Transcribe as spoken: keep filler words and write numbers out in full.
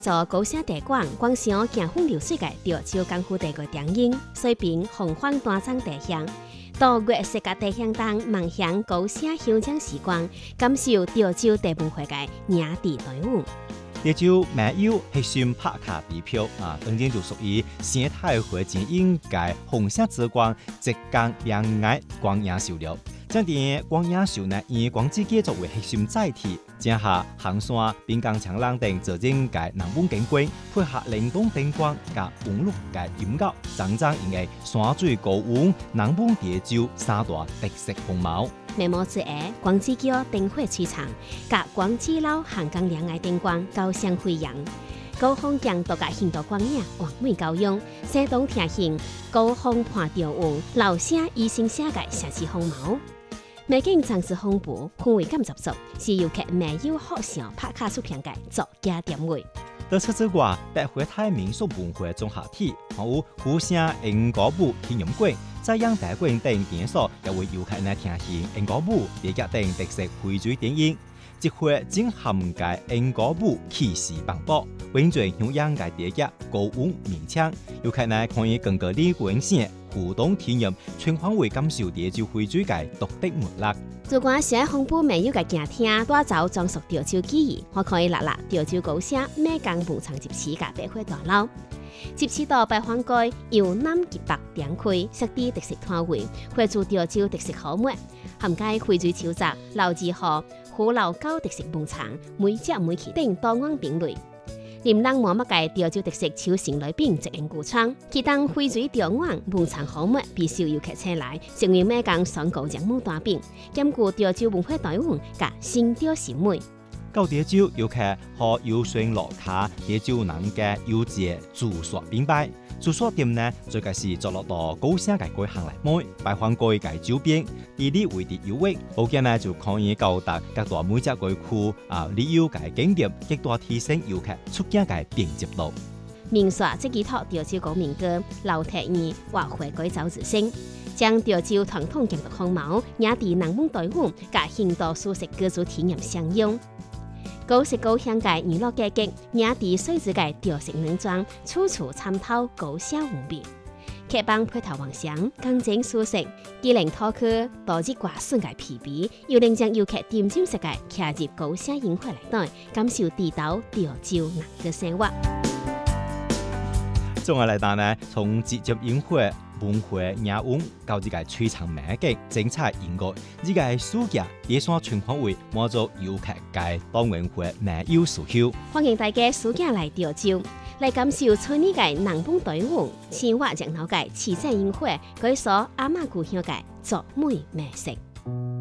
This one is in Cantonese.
做高聲地廣，廣上行風流水嘅潮州功夫地個電影，水平洪荒大張地鄉，到月色嘅地鄉當，夢想高聲鄉將時光，感受潮州地文化嘅野地隊伍。 潮州沒有核心拍卡地票啊，當然就屬於生態環境應該紅色之光，浙江兩岸光影秀了。將啲光影秀呢，以光之機作為核心載體，正下行山、濱江長廊等做整個南風景觀，配合靈動燈光加網絡嘅音樂，真正應該山水高溫、南風潮州三大特色風貌。 眉毛之下，光之橋燈火璀璨，甲光之路行江兩岸燈光高相輝揚。高峰鏡度嘅很多光影，完美高用，山東聽行高峰伴着雲，老聲異性聲嘅城市風貌。美景真是豐富，氛圍感十足，是遊客沒有好想拍卡出片嘅作家點位。 除此之外，百貨大民俗文化綜合體，還有虎聲英歌舞體驗館、瞻仰大館等場所，也為遊客來聽行英歌舞、粵劇等特色會水電影。一會正涵蓋英歌舞氣勢磅礴，完全有樣嘅粵劇高溫鳴槍，遊客呢可以更加理觀性互動體驗，全方位感受潮州會水嘅獨特魅力。 如果想豐富美有嘅景廳，帶走裝屬潮州記憶，我可以立立潮州高聲美江文創集市嘅百貨大樓。集市到百貨街由南及北兩區，設置特色攤位，匯聚潮州特色好物，涵蓋會水潮州、老字號、虎老高特色文創，每隻每期等多樣品類。林浪摸乜嘅潮州特色超成類餅直營古廠，其當會水潮灣文創好物必須遊客前來，成為美江雙高獎舞大餅，兼顧潮州文化內容加新潮審美。 到潮州遊客可遊船落卡，潮州人嘅遊節住宿品牌。住宿店呢，最近是坐落到高聲嘅街行嚟買，擺放街嘅周邊，地理位置優越，附近呢就可以到達各大每隻街區啊旅遊嘅景點，極大提升遊客出境嘅便捷度。 民宿即寄託潮州高民歌、老鐵兒或回歸走之聲，將潮州傳統建築風貌、野地南風隊伍，加現代舒適居住體驗相用。高色高香嘅娛樂價格，野地水質嘅調色農莊，處處參透高聲無比。客幫配套環境，乾淨舒適，機靈拖去多姿掛順嘅皮皮，又能將遊客點睛式嘅騎入高聲櫻花內底，感受地道潮州人嘅生活。 綜合嚟講呢，從直接櫻花、文化野韻到呢個璀璨美景、精彩音樂，呢個暑假野山全方位滿足遊客嘅多元化美有需求。 歡迎大家暑假來潮州，來感受春日嘅南風隊伍、青蛙石頭嘅奇珍櫻花，佢所阿媽故鄉嘅作美美食。